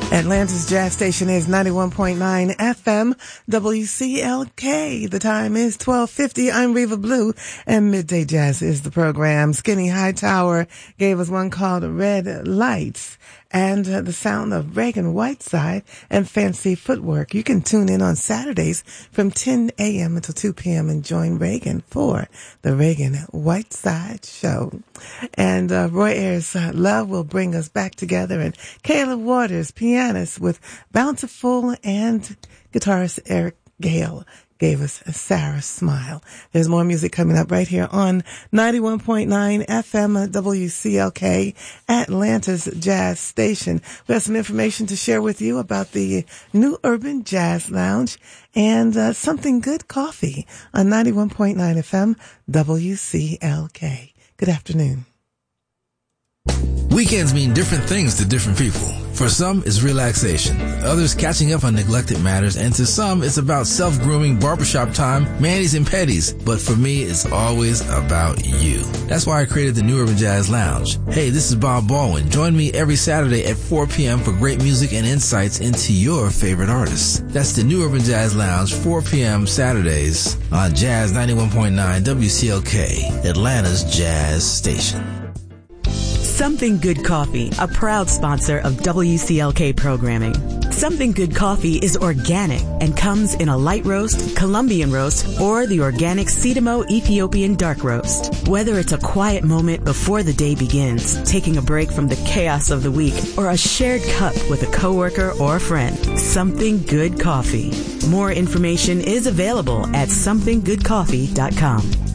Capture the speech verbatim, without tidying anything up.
Atlanta's Jazz Station is ninety-one point nine F M W C L K. The time is twelve fifty. I'm Reva Blue, and Midday Jazz is the program. Skinny Hightower gave us one called Red Lights, and uh, the sound of Reagan Whiteside and Fancy Footwork. You can tune in on Saturdays from ten a.m. until two p.m. and join Reagan for the Reagan Whiteside Show. And uh, Roy Ayers' uh, Love will bring us back together, and Caleb Waters, pianist with Bountiful, and guitarist Eric Gale gave us a Sarah Smile. There's more music coming up right here on ninety-one point nine F M W C L K, Atlanta's Jazz Station. We have some information to share with you about the New Urban Jazz Lounge and uh, Something Good Coffee on ninety-one point nine F M W C L K. Good afternoon. Weekends mean different things to different people. For some, it's relaxation. Others, catching up on neglected matters. And to some, it's about self-grooming, barbershop time, manis and petties. But for me, it's always about you. That's why I created the New Urban Jazz Lounge. Hey, this is Bob Baldwin. Join me every Saturday at four p.m. for great music and insights into your favorite artists. That's the New Urban Jazz Lounge, four p.m. Saturdays on Jazz ninety-one point nine W C L K, Atlanta's Jazz Station. Something Good Coffee, a proud sponsor of W C L K programming. Something Good Coffee is organic and comes in a light roast, Colombian roast, or the organic Sidamo Ethiopian dark roast. Whether it's a quiet moment before the day begins, taking a break from the chaos of the week, or a shared cup with a coworker or a friend, Something Good Coffee. More information is available at something good coffee dot com.